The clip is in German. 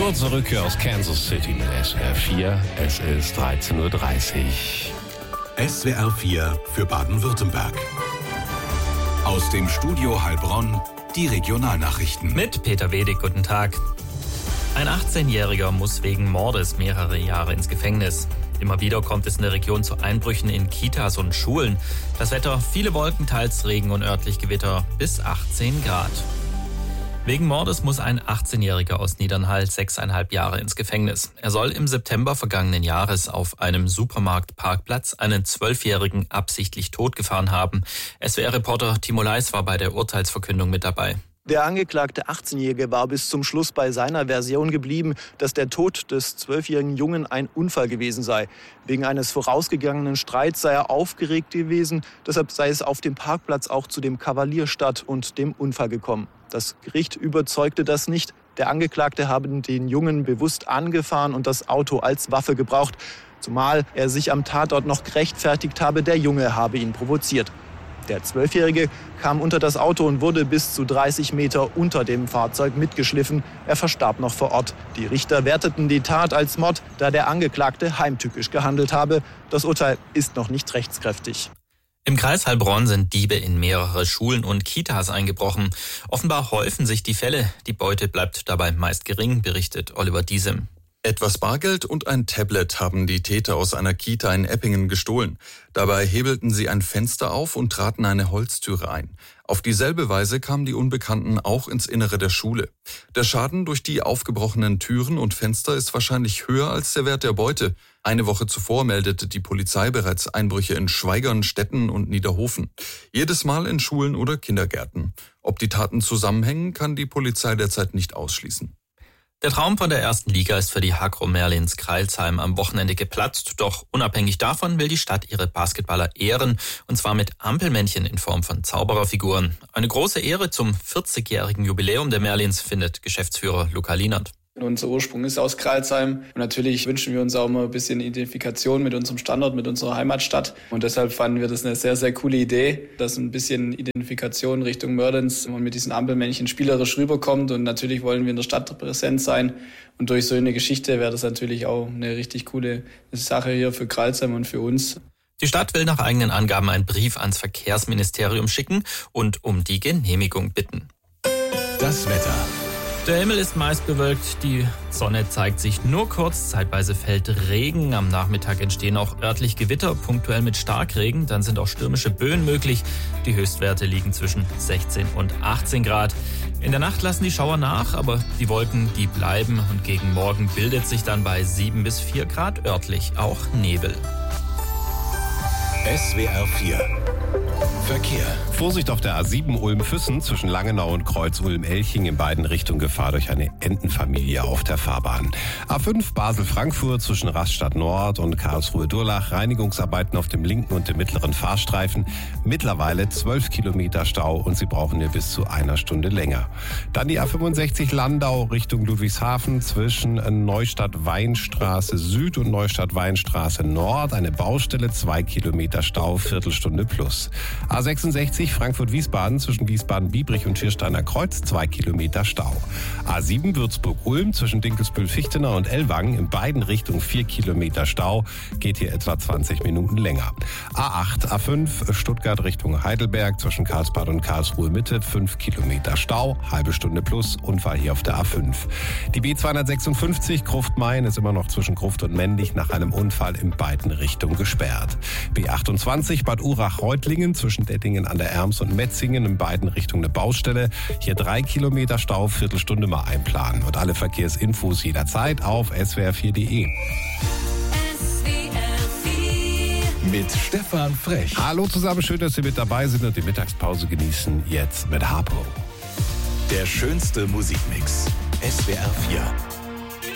Kurze Rückkehr aus Kansas City mit SWR 4. Es ist 13.30 Uhr. SWR 4 für Baden-Württemberg. Aus dem Studio Heilbronn die Regionalnachrichten. Mit Peter Wedig, guten Tag. Ein 18-Jähriger muss wegen Mordes mehrere Jahre ins Gefängnis. Immer wieder kommt es in der Region zu Einbrüchen in Kitas und Schulen. Das Wetter, viele Wolken, teils Regen und örtlich Gewitter, bis 18 Grad. Wegen Mordes muss ein 18-Jähriger aus Niedernhall 6,5 Jahre ins Gefängnis. Er soll im September vergangenen Jahres auf einem Supermarktparkplatz einen 12-Jährigen absichtlich totgefahren haben. SWR-Reporter Timo Leis war bei der Urteilsverkündung mit dabei. Der angeklagte 18-Jährige war bis zum Schluss bei seiner Version geblieben, dass der Tod des 12-jährigen Jungen ein Unfall gewesen sei. Wegen eines vorausgegangenen Streits sei er aufgeregt gewesen, deshalb sei es auf dem Parkplatz auch zu dem Kavalierstadt und dem Unfall gekommen. Das Gericht überzeugte das nicht. Der Angeklagte habe den Jungen bewusst angefahren und das Auto als Waffe gebraucht, zumal er sich am Tatort noch gerechtfertigt habe, der Junge habe ihn provoziert. Der 12-Jährige kam unter das Auto und wurde bis zu 30 Meter unter dem Fahrzeug mitgeschliffen. Er verstarb noch vor Ort. Die Richter werteten die Tat als Mord, da der Angeklagte heimtückisch gehandelt habe. Das Urteil ist noch nicht rechtskräftig. Im Kreis Heilbronn sind Diebe in mehrere Schulen und Kitas eingebrochen. Offenbar häufen sich die Fälle. Die Beute bleibt dabei meist gering, berichtet Oliver Diesem. Etwas Bargeld und ein Tablet haben die Täter aus einer Kita in Eppingen gestohlen. Dabei hebelten sie ein Fenster auf und traten eine Holztüre ein. Auf dieselbe Weise kamen die Unbekannten auch ins Innere der Schule. Der Schaden durch die aufgebrochenen Türen und Fenster ist wahrscheinlich höher als der Wert der Beute. Eine Woche zuvor meldete die Polizei bereits Einbrüche in Schweigern, Stetten und Niederhofen. Jedes Mal in Schulen oder Kindergärten. Ob die Taten zusammenhängen, kann die Polizei derzeit nicht ausschließen. Der Traum von der ersten Liga ist für die Hakro Merlins Crailsheim am Wochenende geplatzt. Doch unabhängig davon will die Stadt ihre Basketballer ehren, und zwar mit Ampelmännchen in Form von Zaubererfiguren. Eine große Ehre zum 40-jährigen Jubiläum der Merlins, findet Geschäftsführer Luca Lienert. Unser Ursprung ist aus Crailsheim und natürlich wünschen wir uns auch immer ein bisschen Identifikation mit unserem Standort, mit unserer Heimatstadt. Und deshalb fanden wir das eine sehr, sehr coole Idee, dass ein bisschen Identifikation Richtung Merlins und mit diesen Ampelmännchen spielerisch rüberkommt. Und natürlich wollen wir in der Stadt präsent sein. Und durch so eine Geschichte wäre das natürlich auch eine richtig coole Sache hier für Crailsheim und für uns. Die Stadt will nach eigenen Angaben einen Brief ans Verkehrsministerium schicken und um die Genehmigung bitten. Das Wetter. Der Himmel ist meist bewölkt, die Sonne zeigt sich nur kurz, zeitweise fällt Regen. Am Nachmittag entstehen auch örtlich Gewitter, punktuell mit Starkregen. Dann sind auch stürmische Böen möglich. Die Höchstwerte liegen zwischen 16 und 18 Grad. In der Nacht lassen die Schauer nach, aber die Wolken, die bleiben. Und gegen Morgen bildet sich dann bei 7 bis 4 Grad örtlich auch Nebel. SWR 4 Verkehr. Vorsicht auf der A7 Ulm-Füssen zwischen Langenau und Kreuz Ulm-Elching, in beiden Richtungen Gefahr durch eine Entenfamilie auf der Fahrbahn. A5 Basel-Frankfurt zwischen Rastatt Nord und Karlsruhe-Durlach, Reinigungsarbeiten auf dem linken und dem mittleren Fahrstreifen. Mittlerweile 12 Kilometer Stau und Sie brauchen hier bis zu einer Stunde länger. Dann die A65 Landau Richtung Ludwigshafen zwischen Neustadt-Weinstraße Süd und Neustadt-Weinstraße Nord. Eine Baustelle, 2 Kilometer Stau, Viertelstunde plus. A66 Frankfurt-Wiesbaden zwischen Wiesbaden-Biebrich und Schiersteiner Kreuz, 2 Kilometer Stau. A7 Würzburg-Ulm zwischen Dinkelsbühl-Fichtenau und Ellwangen, in beiden Richtungen 4 Kilometer Stau, geht hier etwa 20 Minuten länger. A8, A5 Stuttgart Richtung Heidelberg zwischen Karlsbad und Karlsruhe Mitte, 5 Kilometer Stau, halbe Stunde plus, Unfall hier auf der A5. Die B256 Gruft-Main ist immer noch zwischen Gruft und Mendig nach einem Unfall in beiden Richtungen gesperrt. B28 Bad Urach-Reutlingen zwischen Dettingen an der Erms und Metzingen, in beiden Richtungen eine Baustelle. Hier 3 Kilometer Stau, Viertelstunde mal einplanen. Und alle Verkehrsinfos jederzeit auf swr4.de. Mit Stefan Frech. Hallo zusammen, schön, dass Sie mit dabei sind und die Mittagspause genießen. Jetzt mit Harpo. Der schönste Musikmix. SWR 4.